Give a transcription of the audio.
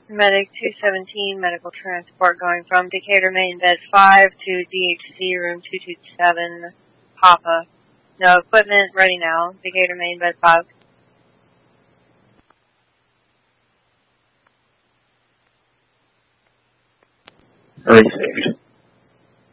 Medic 217, medical transport going from Decatur main bed 5 to DHC room 227, Papa. No equipment, ready now. Decatur main bed 5. Received.